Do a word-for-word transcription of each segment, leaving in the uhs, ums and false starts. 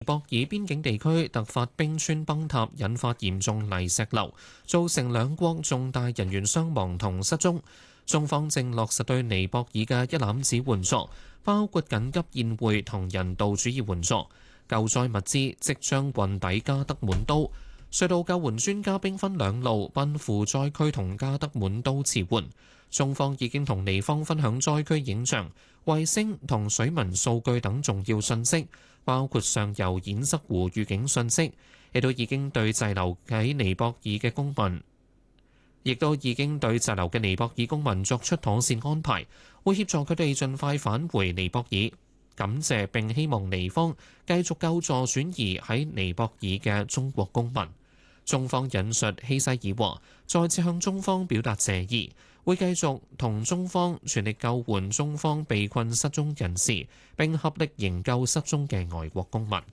博爾邊境地區突發冰川崩塌，引發嚴重泥石流，造成兩國重大人員傷亡同失蹤。中方正落實對尼泊爾嘅一攬子援助，包括緊急宴會同人道主義援助。救災物資即將運抵加德滿都，隧道救援專家兵分兩路奔赴災區同加德滿都支援。中方已經同尼方分享災區影像、衛星同水文數據等重要信息，包括上游堰塞湖預警信息，亦都已經對滯留喺尼泊爾嘅公民，亦都已經對滯留嘅尼泊爾公民作出妥善安排，會協助佢哋盡快返回尼泊爾。感謝並希望尼方繼續救助轉移喺尼泊爾嘅中國公民。中方引述希西爾話，再次向中方表達謝意，會繼續同中方全力救援中方被困失蹤人士，並合力營救失蹤嘅外國公民。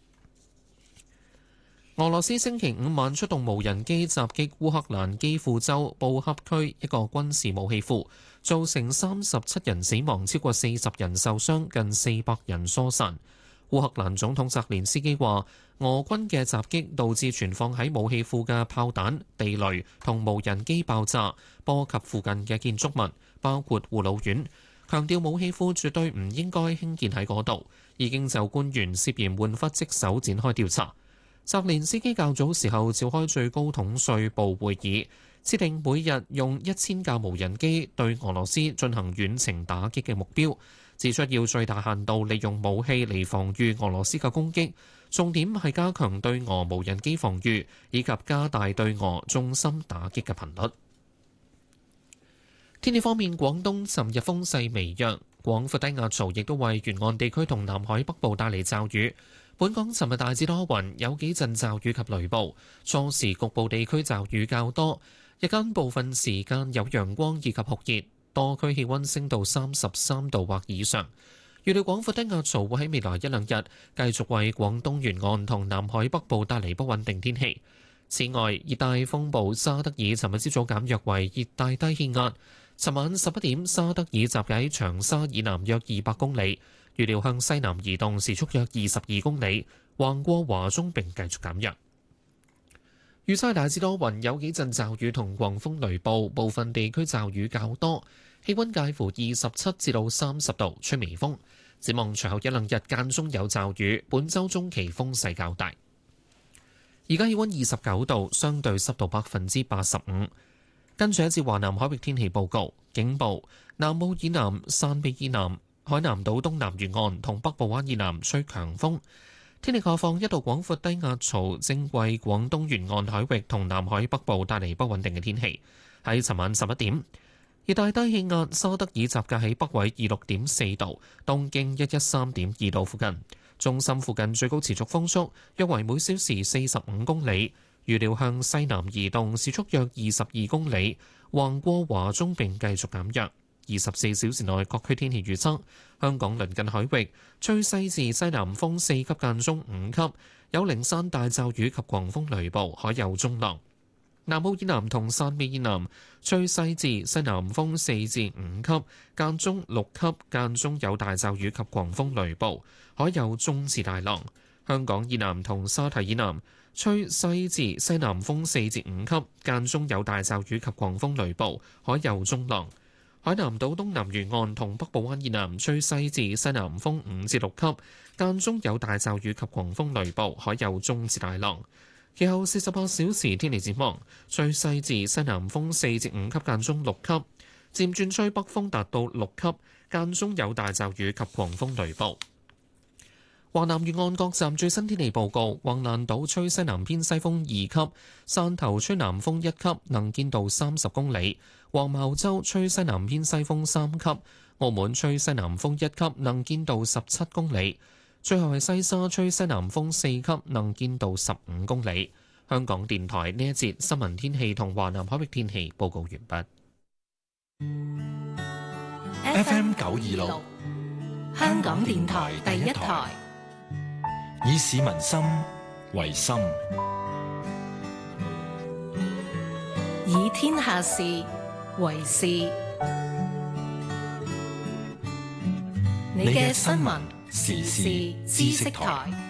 俄羅斯星期五晚出動無人機襲擊烏克蘭基輔州布恰區一個軍事武器庫，造成三十七人死亡，超過四十人受傷，近四百人疏散。烏克蘭總統澤連斯基話，俄軍嘅襲擊導致存放喺武器庫嘅炮彈、地雷同無人機爆炸，波及附近嘅建築物，包括護老院。強調武器庫絕對唔應該興建喺嗰度，已經就官員涉嫌玩忽職守展開調查。澤連斯基較早時候召開最高統帥部會議，設定每日用一千架無人機對俄羅斯進行遠程打擊嘅目標，指出要最大限度利用武器嚟防禦俄羅斯嘅攻擊，重點係加強對俄無人機防禦，以及加大對俄重心打擊嘅頻率。天氣方面，廣東尋日風勢微弱，廣闊低壓槽亦都為沿岸地區同南海北部帶嚟驟雨。本港尋日大致多雲，有幾陣驟雨及雷暴，初時局部地區驟雨較多，日間部分時間有陽光以及酷熱，多區氣溫升到三十三度或以上。預料廣闊低壓槽會喺未來一兩日繼續為廣東沿岸同南海北部帶嚟不穩定天氣。此外，熱帶風暴沙德爾尋日朝早減弱為熱帶低氣壓，尋晚十一點沙德爾集結喺長沙以南約二百公里。預料向西南移動，時速約二十二公里，橫過華中並繼續減弱。預測大致多雲，有幾陣驟雨同狂風雷暴，部分地區驟雨較多，氣溫介乎二十七至到三十度，吹微風。展望隨後一兩日間中有驟雨，本週中期風勢較大。而家氣溫二十九度，相對濕度百分之八十五。跟住一節華南海域天氣報告，警報：南澳以南、汕尾以南、海南島東南沿岸同北部灣以南吹強風。天氣概況：一道廣闊低壓槽正為廣東沿岸海域同南海北部帶嚟不穩定嘅天氣。喺尋晚十一點，熱帶低氣壓沙德爾集結喺北緯二六點四度、東經一一三點二度附近，中心附近最高持續風速約為每小時四十五公里，預料向西南移動，時速約二十二公里，橫過華中並繼續減弱。二十四小時內各區天氣預測：香港鄰近海域吹西至西南風四級間中五級，有零散大驟雨及狂風雷暴，海有中浪。南澳以南同汕尾以南吹西至西南風四至五級，間中六級，間中有大驟雨及狂風雷暴，海有中至大浪。香港以南同沙堤以南吹西至西南風四至五級，間中有大驟雨及狂風雷暴，海有中浪。海南島東南沿岸同北部灣以南吹西至西南風五至六級，間中有大驟雨及狂風雷暴，海有中至大浪。其後四十八小時天氣展望，吹西至西南風四至五級，間中六級，漸轉吹北風達到六級，間中有大驟雨及狂風雷暴。華南沿岸各站最新天氣報告：橫瀾島吹西南偏西風二級，汕頭吹南風一級，能見度三十公里；黃茅洲吹西南偏西風三級，澳門吹西南風一級，能見度十七公里。最後係西沙吹西南風四級，能見度十五公里。香港電台呢一節新聞天氣同華南海域天氣報告完畢。 F M 九二六，香港電台第一台，以市民心為心， 以天下事為事。你嘅新聞時事知識台。